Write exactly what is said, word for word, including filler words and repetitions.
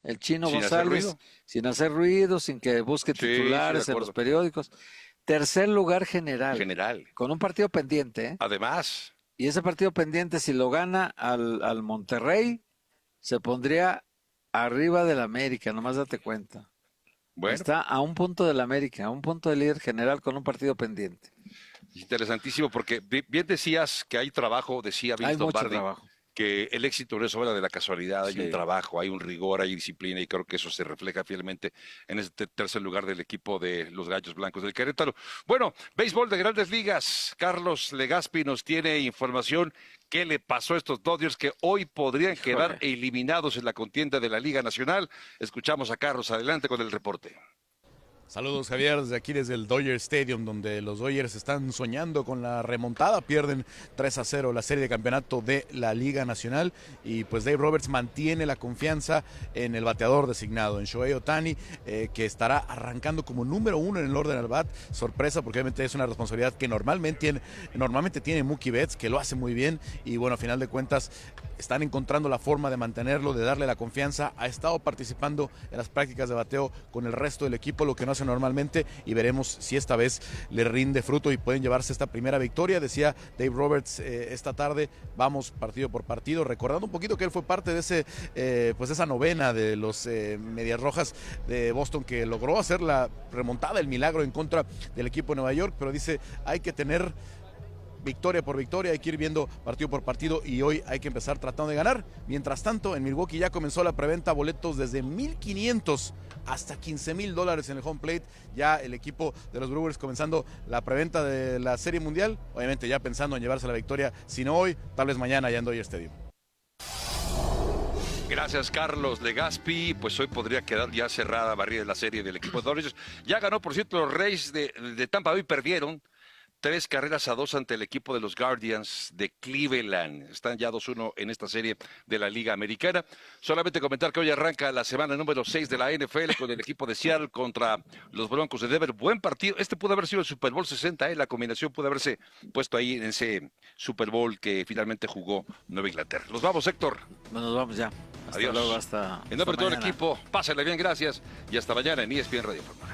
el Chino Sin hacer González, ruido. sin hacer ruido, sin que busque Sí, sí, titulares de en los acuerdo. periódicos. Tercer lugar general, General. con un partido pendiente, ¿eh? Además, Y ese partido pendiente, si lo gana al, al Monterrey, se pondría arriba del América, nomás date cuenta. bueno, Está a un punto del América, a un punto del líder general con un partido pendiente. interesantísimo, porque bi- bien decías que hay trabajo, decía Hay Vince mucho Lombardi, trabajo. que el éxito no es obra de la casualidad, hay un Sí. trabajo, hay un rigor, hay disciplina, y creo que eso se refleja fielmente en este tercer lugar del equipo de los Gallos Blancos del Querétaro. Bueno, béisbol de Grandes Ligas, Carlos Legaspi nos tiene información. ¿Qué le pasó a estos Dodgers que hoy podrían quedar Híjole. eliminados en la contienda de la Liga Nacional? Escuchamos a Carlos, adelante con el reporte. Saludos, Javier, desde aquí, desde el Dodger Stadium, donde los Dodgers están soñando con la remontada. Pierden tres a cero la serie de campeonato de la Liga Nacional, y pues Dave Roberts mantiene la confianza en el bateador designado, en Shohei Ohtani, eh, que estará arrancando como número uno en el orden al bat. Sorpresa, porque obviamente es una responsabilidad que normalmente tiene, normalmente tiene Mookie Betts, que lo hace muy bien, y bueno, a final de cuentas están encontrando la forma de mantenerlo, de darle la confianza. Ha estado participando en las prácticas de bateo con el resto del equipo, lo que no hace normalmente, y veremos si esta vez le rinde fruto y pueden llevarse esta primera victoria. Decía Dave Roberts eh, esta tarde, vamos partido por partido, recordando un poquito que él fue parte de ese eh, pues esa novena de los eh, Medias Rojas de Boston, que logró hacer la remontada, el milagro en contra del equipo de Nueva York, pero dice, hay que tener victoria por victoria, hay que ir viendo partido por partido, y hoy hay que empezar tratando de ganar. Mientras tanto, en Milwaukee ya comenzó la preventa, boletos desde mil quinientos hasta quince mil dólares en el home plate. Ya el equipo de los Brewers comenzando la preventa de la Serie Mundial, obviamente ya pensando en llevarse la victoria, si no hoy, tal vez mañana ya en Dodger Stadium. Gracias, Carlos Legaspi. Pues hoy podría quedar ya cerrada, barrida la serie del equipo de Dodgers. Ya ganó, por cierto, los Rays de, de Tampa Bay, perdieron tres carreras a dos ante el equipo de los Guardians de Cleveland. Están ya dos uno en esta serie de la Liga Americana. Solamente comentar que hoy arranca la semana número seis de la N F L con el equipo de Seattle contra los Broncos de Denver. Buen partido. Este pudo haber sido el Super Bowl sesenta, ¿eh? La combinación pudo haberse puesto ahí en ese Super Bowl que finalmente jugó Nueva Inglaterra. Los vamos, Héctor. Bueno, nos vamos ya. Hasta Adiós. luego, hasta, En nombre de hasta todo el mañana. equipo, pásenle bien, gracias. Y hasta mañana en E S P N Radio Fórmula.